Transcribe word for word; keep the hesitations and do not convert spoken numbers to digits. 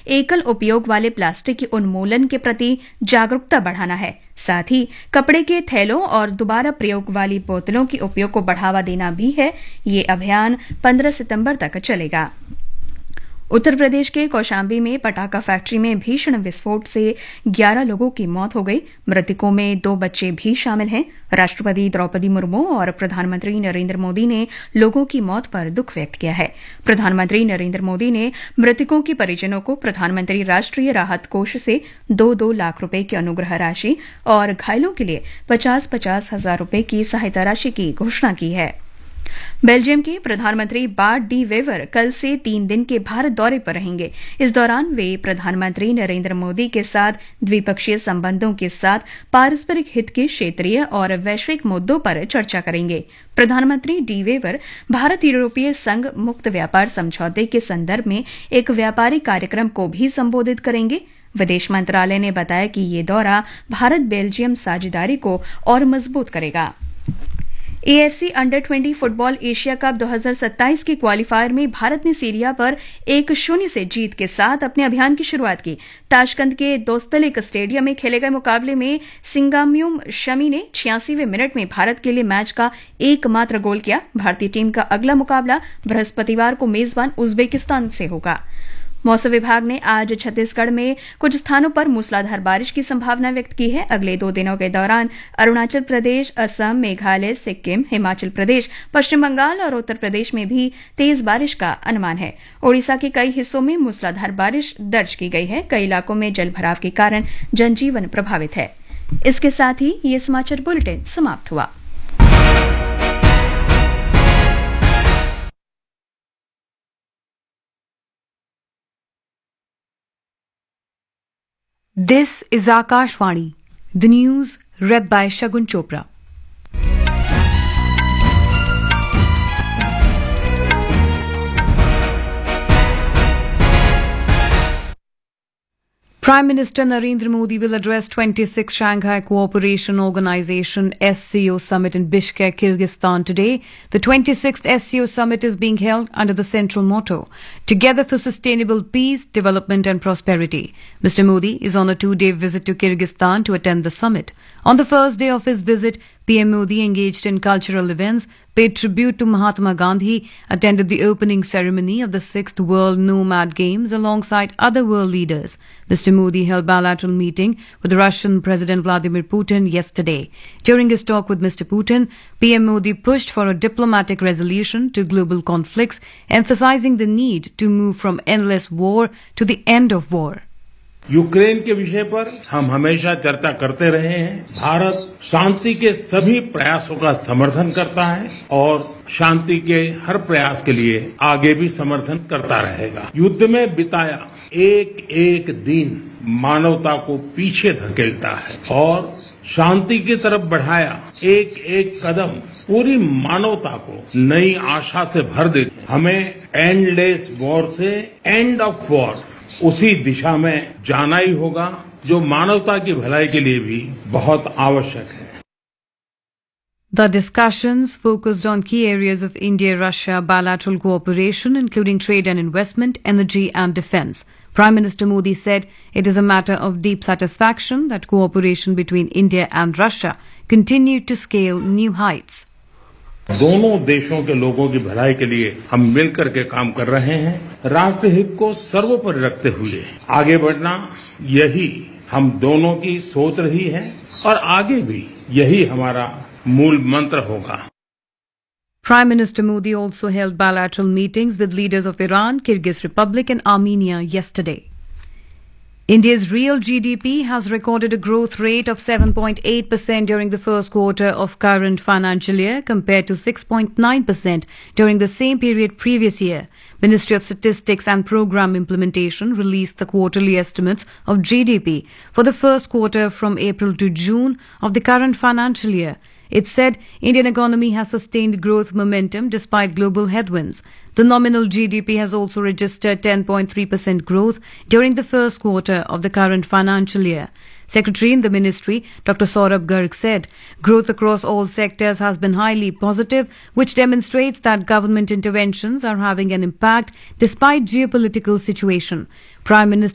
एकल उपयोग वाले प्लास्टिक के उन्मूलन के प्रति जागरूकता बढ़ाना है। साथ ही कपड़े के थैलों और दोबारा प्रयोग वाली बोतलों के उपयोग को बढ़ावा देना भी है। ये अभियान पंद्रह सितंबर तक चलेगा। उत्तर प्रदेश के कौशाम्बी में पटाखा फैक्ट्री में भीषण विस्फोट से ग्यारह लोगों की मौत हो गई। मृतकों में दो बच्चे भी शामिल हैं। राष्ट्रपति द्रौपदी मुर्मू और प्रधानमंत्री नरेंद्र मोदी ने लोगों की मौत पर दुख व्यक्त किया है। प्रधानमंत्री नरेंद्र मोदी ने मृतकों के परिजनों को प्रधानमंत्री राष्ट्रीय राहत कोष से दो दो लाख रुपए की अनुग्रह राशि और घायलों के लिए पचास पचास हजार रुपए की सहायता राशि की घोषणा की है। बेल्जियम के प्रधानमंत्री बार्ट डी वेवर कल से तीन दिन के भारत दौरे पर रहेंगे। इस दौरान वे प्रधानमंत्री नरेंद्र मोदी के साथ द्विपक्षीय संबंधों के साथ पारस्परिक हित के क्षेत्रीय और वैश्विक मुद्दों पर चर्चा करेंगे। प्रधानमंत्री डी वेवर भारत यूरोपीय संघ मुक्त व्यापार समझौते के संदर्भ में एक व्यापारी कार्यक्रम को भी संबोधित करेंगे। विदेश मंत्रालय ने बताया कि ये दौरा भारत बेल्जियम साझेदारी को और मजबूत करेगा। एएफसी अंडर बीस फुटबॉल एशिया कप दो हज़ार सत्ताईस के क्वालीफायर में भारत ने सीरिया पर एक शून्य से जीत के साथ अपने अभियान की शुरुआत की। ताशकंद के दोस्तलिक स्टेडियम में खेले गए मुकाबले में सिंगाम्यूम शमी ने छियासीवें मिनट में भारत के लिए मैच का एकमात्र गोल किया। भारतीय टीम का अगला मुकाबला बृहस्पतिवार को मेजबान उज्बेकिस्तान से होगा। मौसम विभाग ने आज छत्तीसगढ़ में कुछ स्थानों पर मूसलाधार बारिश की संभावना व्यक्त की है। अगले दो दिनों के दौरान अरुणाचल प्रदेश, असम, मेघालय, सिक्किम, हिमाचल प्रदेश, पश्चिम बंगाल और उत्तर प्रदेश में भी तेज बारिश का अनुमान है। ओडिशा के कई हिस्सों में मूसलाधार बारिश दर्ज की गई है। कई इलाकों में जलभराव के कारण जनजीवन प्रभावित है। इसके साथ ही ये समाचार बुलेटिन समाप्त हुआ। This is Akashvani, the news read by Shagun Chopra. Prime Minister Narendra Modi will address twenty-sixth Shanghai Cooperation Organization S C O Summit in Bishkek, Kyrgyzstan today. The twenty-sixth S C O Summit is being held under the central motto, Together for Sustainable Peace, Development and Prosperity. Mister Modi is on a two-day visit to Kyrgyzstan to attend the summit. On the first day of his visit, P M Modi engaged in cultural events, paid tribute to Mahatma Gandhi, attended the opening ceremony of the sixth World Nomad Games alongside other world leaders. Mister Modi held bilateral meeting with Russian President Vladimir Putin yesterday. During his talk with Mister Putin, P M Modi pushed for a diplomatic resolution to global conflicts, emphasizing the need to move from endless war to the end of war. Ukraine के विषय पर हम हमेशा चर्चा करते रहे हैं। भारत शांति के सभी प्रयासों का समर्थन करता है और शांति के हर प्रयास के लिए आगे भी समर्थन करता रहेगा। युद्ध में बिताया एक एक दिन मानवता को पीछे धकेलता है और शांति की तरफ बढ़ाया एक एक कदम पूरी मानवता को नई आशा से भर देती। हमें एंडलेस वॉर से एंड ऑफ वॉर उसी दिशा में जाना ही होगा जो मानवता की भलाई के लिए भी बहुत आवश्यक है। The discussions focused on key areas of India-Russia bilateral cooperation, including trade and investment, energy and defense. Prime Minister Modi said it is a matter of deep satisfaction that cooperation between India and Russia continued to scale new heights. दोनों देशों के लोगों की भलाई के लिए हम मिलकर के काम कर रहे हैं। राष्ट्र हित को सर्वोपरि रखते हुए आगे बढ़ना, यही हम दोनों की सोच रही है और आगे भी यही हमारा मूल मंत्र होगा। Prime Minister Modi also held bilateral meetings with leaders of Iran, Kyrgyz Republic and Armenia yesterday. India's real G D P has recorded a growth rate of seven point eight percent during the first quarter of current financial year compared to six point nine percent during the same period previous year. Ministry of Statistics and Program Implementation released the quarterly estimates of G D P for the first quarter from April to June of the current financial year. It said Indian economy has sustained growth momentum despite global headwinds. The nominal G D P has also registered ten point three percent growth during the first quarter of the current financial year. Secretary in the ministry, Doctor Saurabh Garg said, growth across all sectors has been highly positive, which demonstrates that government interventions are having an impact despite geopolitical situation. Prime Minister